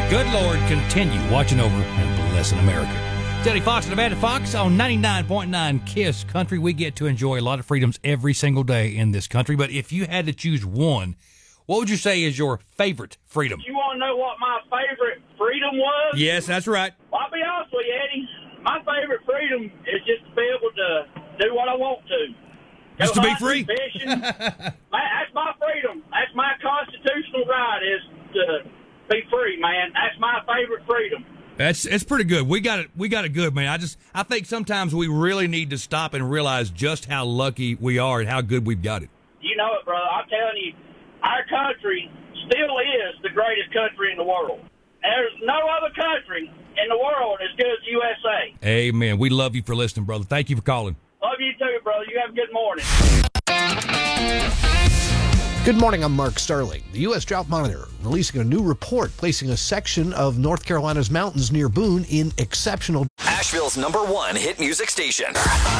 Good Lord continue watching over and blessing America. Teddy Fox and Amanda Fox on 99.9 KISS Country. We get to enjoy a lot of freedoms every single day in this country, but if you had to choose one, what would you say is your favorite freedom? You want to know what my favorite freedom was? Yes, that's right. Well, I'll be honest with you, Eddie. My favorite freedom is just to be able to do what I want to. Just to be free? Fishing. That's my freedom. That's my constitutional right, is to be free, man. That's my favorite freedom. It's pretty good. We got it good, man. I think sometimes we really need to stop and realize just how lucky we are and how good we've got it. You know it, brother. I'm telling you, our country still is the greatest country in the world. There's no other country in the world as good as USA. Amen. We love you for listening, brother. Thank you for calling. Love you too, brother. You have a good morning. Good morning, I'm Mark Starling. The U.S. Drought Monitor releasing a new report placing a section of North Carolina's mountains near Boone in exceptional. Asheville's #1 hit music station.